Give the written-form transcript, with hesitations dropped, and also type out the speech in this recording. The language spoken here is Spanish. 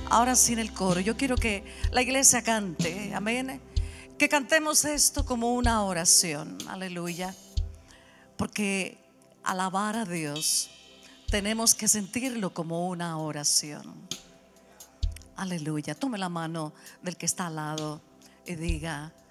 Ahora sí, en el coro, yo quiero que la iglesia cante, amén. Que cantemos esto como una oración, aleluya. Porque alabar a Dios tenemos que sentirlo como una oración. Aleluya. Tome la mano del que está al lado y diga: